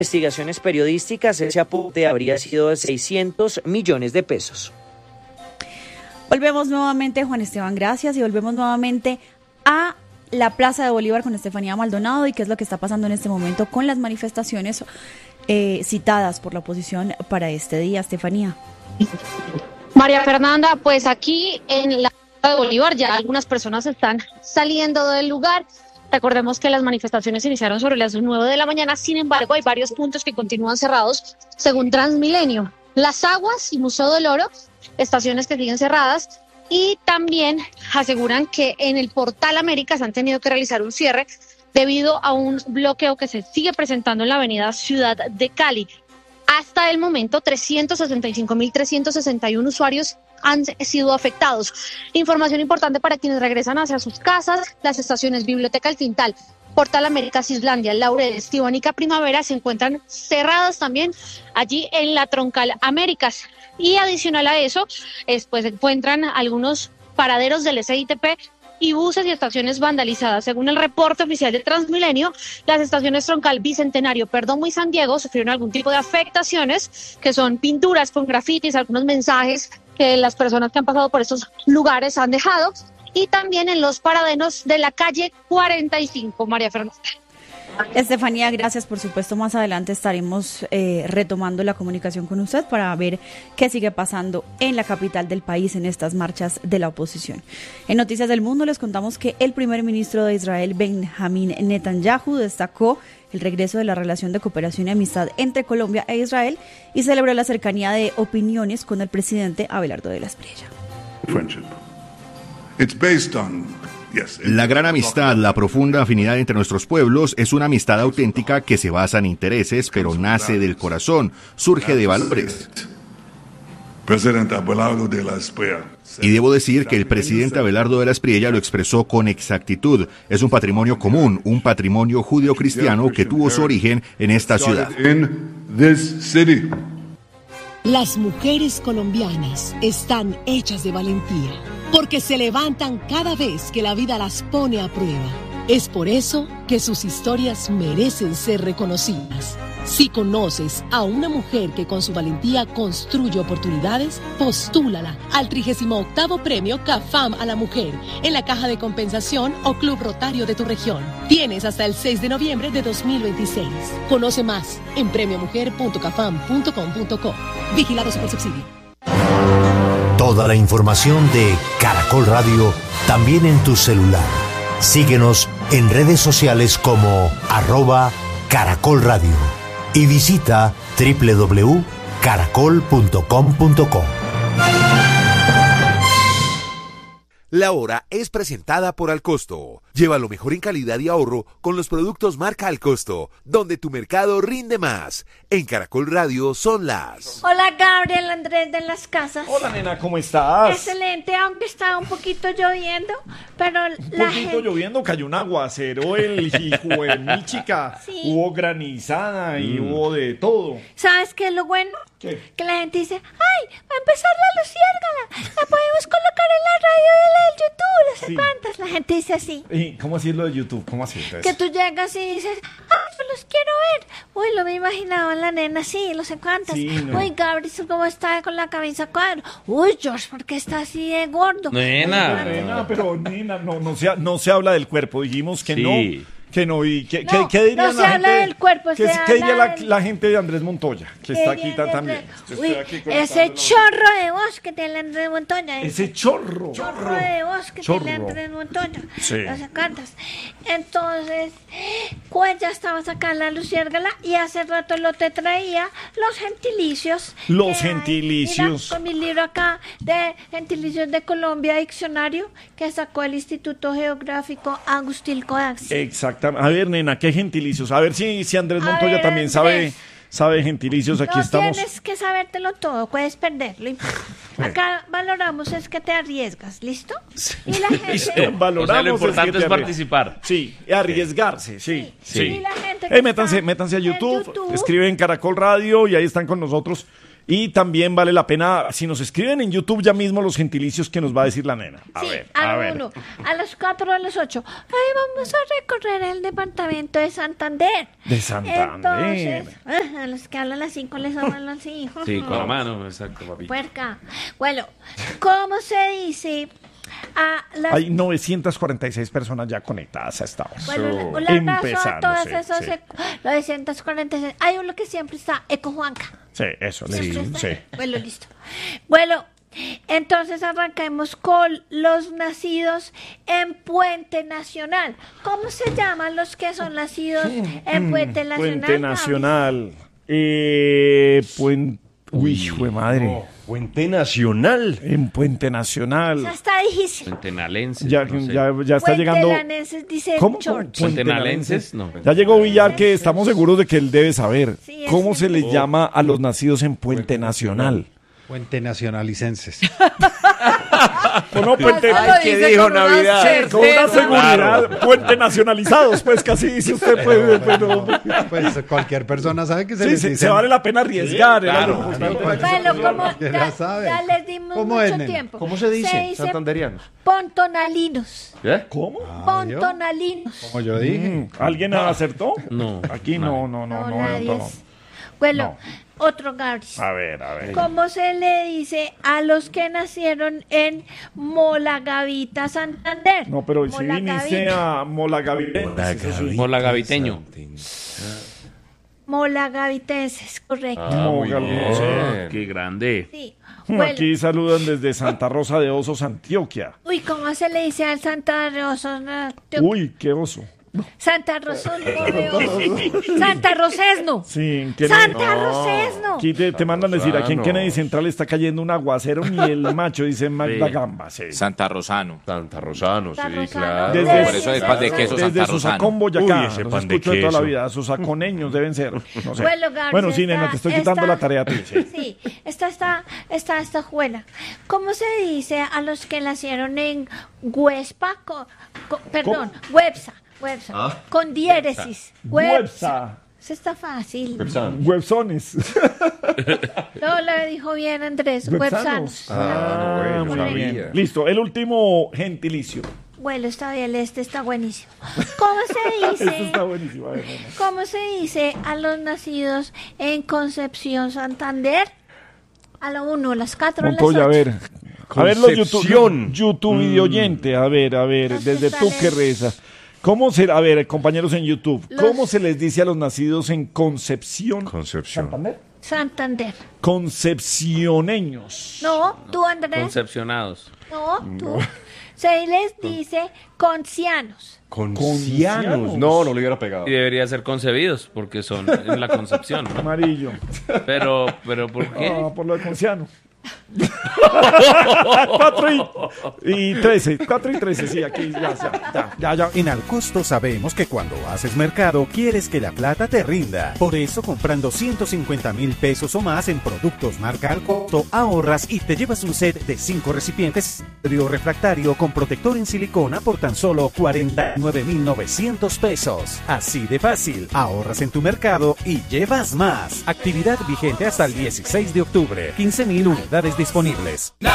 investigaciones periodísticas, ese aporte habría sido de 600 millones de pesos. Volvemos nuevamente, Juan Esteban, gracias, y volvemos nuevamente a la Plaza de Bolívar con Estefanía Maldonado y qué es lo que está pasando en este momento con las manifestaciones citadas por la oposición para este día, Estefanía. María Fernanda, pues aquí en la Plaza de Bolívar ya algunas personas están saliendo del lugar. Recordemos que las manifestaciones iniciaron sobre las 9 de la mañana, sin embargo hay varios puntos que continúan cerrados según Transmilenio. Las Aguas y Museo del Oro, estaciones que siguen cerradas, y también aseguran que en el Portal Américas han tenido que realizar un cierre debido a un bloqueo que se sigue presentando en la avenida Ciudad de Cali. Hasta el momento, 365.361 usuarios han sido afectados. Información importante para quienes regresan hacia sus casas: las estaciones Biblioteca El Tintal, Portal Américas, Islandia, Laureles, Tibánica, Primavera se encuentran cerradas también allí en la Troncal Américas. Y adicional a eso, pues se encuentran algunos paraderos del SITP y buses y estaciones vandalizadas. Según el reporte oficial de Transmilenio, las estaciones Troncal, Bicentenario, Perdomo y San Diego sufrieron algún tipo de afectaciones, que son pinturas con grafitis, algunos mensajes que las personas que han pasado por estos lugares han dejado, y también en los paraderos de la calle 45, María Fernanda. Estefanía, gracias. Por supuesto, más adelante estaremos retomando la comunicación con usted para ver qué sigue pasando en la capital del país en estas marchas de la oposición. En Noticias del Mundo les contamos que el primer ministro de Israel, Benjamín Netanyahu, destacó el regreso de la relación de cooperación y amistad entre Colombia e Israel y celebró la cercanía de opiniones con el presidente Abelardo de la Espriella. La gran amistad, la profunda afinidad entre nuestros pueblos es una amistad auténtica que se basa en intereses, pero nace del corazón, surge de valores. Y debo decir que el presidente Abelardo de la Espriella lo expresó con exactitud. Es un patrimonio común, un patrimonio judio-cristiano que tuvo su origen en esta ciudad. Las mujeres colombianas están hechas de valentía, porque se levantan cada vez que la vida las pone a prueba. Es por eso que sus historias merecen ser reconocidas. Si conoces a una mujer que con su valentía construye oportunidades, postúlala al 38º Premio CAFAM a la Mujer en la Caja de Compensación o Club Rotario de tu región. Tienes hasta el 6 de noviembre de 2026. Conoce más en premiomujer.cafam.com.co. Vigilado Supersubsidio. Toda la información de Caracol Radio también en tu celular. Síguenos en redes sociales como @Caracol Radio y visita www.caracol.com.co. La Hora es presentada por Alcosto. Lleva lo mejor en calidad y ahorro con los productos marca Alcosto, donde tu mercado rinde más. En Caracol Radio son las... Hola, Gabriel Andrés de las Casas. Hola, nena, ¿cómo estás? Excelente, aunque está un poquito lloviendo, pero lloviendo, cayó un aguacero el hijo de mi chica. Sí. Hubo granizada y hubo de todo. ¿Sabes qué es lo bueno? ¿Qué? Que la gente dice, ¡ay, va a empezar la luciérgala! La podemos colocar en la radio y en la del YouTube, no sé cuántas. La gente dice así. ¿Y cómo así es lo de YouTube? ¿Cómo así? Que tú llegas y dices, ¡ay, pues los quiero ver! Uy, lo me imaginaba en la nena, sí, no sé cuántas. Sí, no. Uy, Gabriel, ¿cómo está con la cabeza cuadro? Uy, George, ¿por qué está así de gordo? Nena, no se habla del cuerpo, dijimos que no. Que no, y ¿qué diría no se habla del cuerpo, ¿qué diría la gente de Andrés Montoya, que está aquí también? Uy, ese chorro de voz que tiene Andrés Montoya. Ese chorro de voz que tiene Andrés Montoya. Sí. No sé cuántas. Entonces, pues ya estaba sacando la luciérgala y hace rato lo te traía los gentilicios. Mira, con mi libro acá de gentilicios de Colombia, diccionario, que sacó el Instituto Geográfico Agustín Codax. Exacto. A ver, nena, qué gentilicios. A ver si Andrés Montoya también sabe gentilicios. Aquí estamos. Tienes que sabértelo todo, puedes perderlo. Acá valoramos es que te arriesgas, ¿listo? Sí. Y la gente... valoramos, lo importante es participar. Sí, y arriesgarse, sí. Y la gente métanse a YouTube, escriben Caracol Radio y ahí están con nosotros. Y también vale la pena, si nos escriben en YouTube ya mismo los gentilicios que nos va a decir la nena. A ver. A las 4, a las 8. Ahí vamos a recorrer el departamento de Santander. De Santander. Entonces, a los que hablan las 5 les hablan los hijos. Sí, con la mano, exacto, papi. Puerca. Bueno, ¿cómo se dice? Hay 946 personas ya conectadas a esta hora. Bueno, un abrazo a todas esas 946. Hay uno que siempre está, Eco Juanca. Sí, eso, sí. Bueno, listo. Bueno, entonces arranquemos con los nacidos en Puente Nacional. ¿Cómo se llaman los que son nacidos en Puente Nacional? Puente Nacional. Uy, hijo de madre. No, Puente Nacional. En Puente Nacional. Ya está difícil. Puentenalenses. Ya está llegando. Puentenalenses, dice ¿Cómo? George. Puentenalenses, no. Ya llegó Villar, que estamos seguros de que él debe saber. Sí, ¿Cómo se les llama a los nacidos en Puente Nacional? Puente Nacionalicenses. No, Puente. ¿Qué dijo Navidad? Con una seguridad, Puente Nacionalizados, pues casi dice usted, pues, pero... Pues cualquier persona sabe que se les dice. Se vale la pena arriesgar. Claro. Bueno, como ya les dimos ¿Cómo mucho es, nena? tiempo. ¿Cómo se dice? Santanderianos. Pontonalinos. ¿Qué? ¿Cómo? Pontonalinos. Como yo dije. ¿Alguien acertó? No. Aquí no. Nadie. Bueno, otro Gabriel. A ver. ¿Cómo se le dice a los que nacieron en Molagavita, Santander? No, pero si viniste a Molagaviteño. Molagaviteño. Molagavitenses, correcto. Muy bien. Qué grande. Sí. Bueno. Aquí saludan desde Santa Rosa de Osos, Antioquia. Uy, ¿cómo se le dice al Santa Rosa? Uy, qué oso. Santa Rosón, Santa Rosesno. Sí, Santa Rosesno. Aquí te mandan decir, aquí en Kennedy Central está cayendo un aguacero, ni el macho, dice Magda Gamba. Sí. Santa Rosano, sí, claro. Desde, por eso es pan de queso Santa desde Rosano. Susacón, Boyacá. Ese Los pan de escucho de toda la queso. vida. Susaconeños deben ser. No sé. Bueno, Sí, nena, te estoy quitando la tarea a ti. Sí, esta juela. ¿Cómo se dice a los que nacieron en Huespa? Websa. Con diéresis. Websa. Eso está fácil. Websones. No, lo dijo bien Andrés. Websanos. Muy bien. Listo, el último gentilicio. Bueno, está bien, este está buenísimo. ¿Cómo se dice? Esto está buenísimo. A ver, ¿Cómo se dice a los nacidos en Concepción, Santander? A la 1, las 4, a las 8. A ver los YouTube video oyente. A ver, desde tú que rezas. ¿Cómo se, a ver, compañeros en YouTube, cómo se les dice a los nacidos en Concepción? Santander. Concepcioneños. No, tú, Andrés. Concepcionados. No, tú. Se les dice concianos. Concianos. No lo hubiera pegado. Y debería ser concebidos, porque son en la concepción, ¿no? Amarillo. Pero ¿por qué? Por lo de conciano. 4 y 13, sí, aquí ya. En Alcosto sabemos que cuando haces mercado quieres que la plata te rinda. Por eso, comprando 150,000 pesos o más en productos marca Alcosto, ahorras y te llevas un set de 5 recipientes refractario con protector en silicona por tan solo 49,900 pesos. Así de fácil, ahorras en tu mercado y llevas más. Actividad vigente hasta el 16 de octubre. 15,000 unidades disponibles.